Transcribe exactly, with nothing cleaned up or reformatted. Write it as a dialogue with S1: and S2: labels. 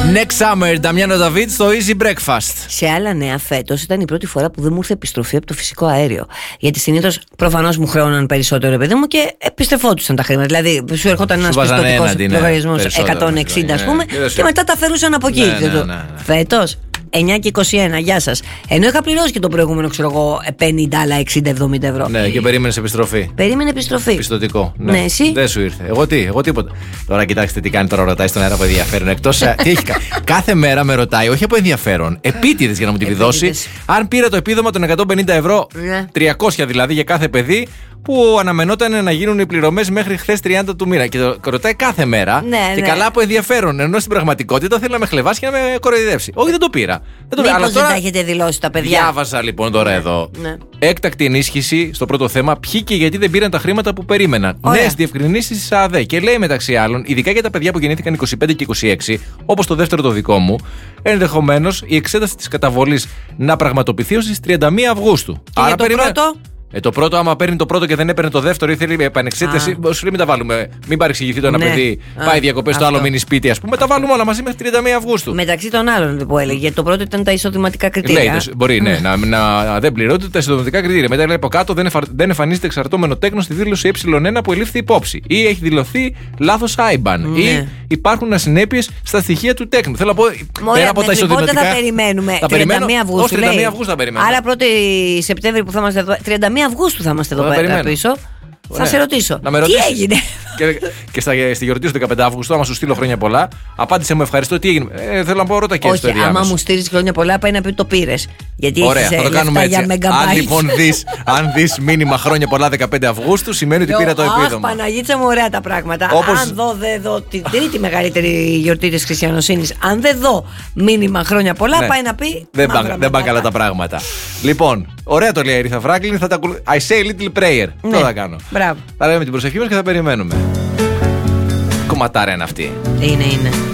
S1: Next Summer, Νταμιάνο Νταβίτ στο Easy Breakfast.
S2: Σε άλλα νέα, φέτος ήταν η πρώτη φορά που δεν μου ήρθε επιστροφή από το φυσικό αέριο. Γιατί συνήθως προφανώς μου χρεώναν περισσότερο, παιδί μου, και επιστρεφόντουσαν τα χρήματα. Δηλαδή, σου έρχονταν ένας πιστωτικός λογαριασμός εκατόν εξήντα, ας πούμε, ναι, και μετά τα φέρουσαν από εκεί.
S1: Ναι, ναι, ναι, ναι.
S2: Φέτος εννιά και είκοσι ένα, γεια σας. Ενώ είχα πληρώσει και το προηγούμενο, ξέρω εγώ, πενήντα άλλα εξήντα εβδομήντα ευρώ.
S1: Ναι, και περίμενες επιστροφή.
S2: Περίμενε επιστροφή.
S1: Πιστωτικό. Ναι,
S2: ναι, εσύ.
S1: Δεν σου ήρθε. Εγώ τι, εγώ τίποτα. Τώρα κοιτάξτε τι κάνει τώρα, ρωτάει στον αέρα από ενδιαφέρον. Εκτός. Τι έχει, κάθε μέρα με ρωτάει, όχι από ενδιαφέρον, επίτηδες για να μου τη δώσει, αν πήρα το επίδομα των εκατόν πενήντα ευρώ, ναι. τριακόσια δηλαδή για κάθε παιδί, που αναμενόταν να γίνουν οι πληρωμές μέχρι χθες τριάντα του μήνα. Και το ρωτάει κάθε μέρα.
S2: Ναι,
S1: και
S2: ναι.
S1: καλά από ενδιαφέρον. Ενώ στην πραγματικότητα θέλει να με χλεβάσει και να με κοροϊδεύσει. Όχι, δεν το πήρα. Δεν το
S2: πήρα.
S1: Αλλά
S2: τώρα
S1: τώρα
S2: δεν τα έχετε δηλώσει τα παιδιά.
S1: Διάβαζα λοιπόν τώρα
S2: ναι,
S1: εδώ.
S2: Ναι.
S1: Έκτακτη ενίσχυση στο πρώτο θέμα. Ποιοι και γιατί δεν πήραν τα χρήματα που περίμεναν. Νέες διευκρινήσεις της ΑΔΕ. Και λέει μεταξύ άλλων, ειδικά για τα παιδιά που γεννήθηκαν είκοσι πέντε και είκοσι έξι, όπως το δεύτερο το δικό μου, ενδεχομένως η εξέταση της καταβολής να πραγματοποιηθεί ως τις τριάντα μία Αυγούστου.
S2: Και
S1: Άρα
S2: για το
S1: περίμενε...
S2: πρώτο.
S1: Ε, το πρώτο, άμα παίρνει το πρώτο και δεν έπαιρνε το δεύτερο ή θέλει επανεξέταση, σου λέει μην τα βάλουμε. Μην παρεξηγηθεί το ένα
S2: ναι.
S1: παιδί,
S2: Α,
S1: πάει διακοπές, το άλλο μείνει σπίτι, ας πούμε. Τα βάλουμε όλα μαζί μέχρι τριάντα μία Αυγούστου.
S2: Μεταξύ των άλλων που έλεγε. Γιατί το πρώτο ήταν τα εισοδηματικά κριτήρια.
S1: Λέει, μπορεί ναι, να, να δεν πληρώνεται τα εισοδηματικά κριτήρια. Μετά λέει από κάτω δεν, εφα, δεν εμφανίζεται εξαρτώμενο τέκνο στη δήλωση ε ένα που ελήφθη υπόψη. Ή έχει δηλωθεί λάθος άιμπαν. Ναι. Ή υπάρχουν ασυνέπειες στα στοιχεία του τέκνου. Θέλω να πω.
S2: Μωρέ,
S1: πέρα από τα εισοδηματικά.
S2: Θα περιμένουμε.
S1: Θα
S2: τριάντα μία Αυγούστου.
S1: τριάντα μία Αυγούστου θα περιμένουμε.
S2: Άρα πρώτη Σεπτέμβρη που θα είμαστε εδώ. τριάντα μία Αυγούστου θα είμαστε εδώ πέρα πίσω. Θα σε ρωτήσω.
S1: Να με
S2: τι έγινε.
S1: Και, και στα, στη γιορτή σου δεκαπέντε Αυγούστου, άμα σου στείλω χρόνια πολλά, απάντησε μου ευχαριστώ. Τι έγινε. Ε, θέλω να πω, ρώτα και
S2: όχι, άμα μου στείλει χρόνια πολλά, πάει να πει το πήρε. Γιατί
S1: ωραία,
S2: έχεις
S1: θα το κάνουμε έτσι. Αν λοιπόν δεις, αν δεις μήνυμα χρόνια πολλά δεκαπέντε Αυγούστου, σημαίνει ότι πήρα το επίδομα.
S2: Αχ, Παναγίτσα μου, ωραία τα πράγματα. Όπως... Αν δω, δεν δω την τρίτη μεγαλύτερη γιορτή της χριστιανοσύνης, αν δεν δω μήνυμα χρόνια πολλά, ναι. πάει να πει.
S1: Δεν πάνε καλά τα πράγματα. Λοιπόν, ωραία το λέει η Αρίθα Φράγκλιν. Θα τα... I say little prayer.
S2: Ναι.
S1: Αυτό θα κάνω.
S2: Μπράβο.
S1: Θα λέμε την προσευχή μας και θα περιμένουμε. Κομματάρα είναι αυτή.
S2: Είναι, είναι.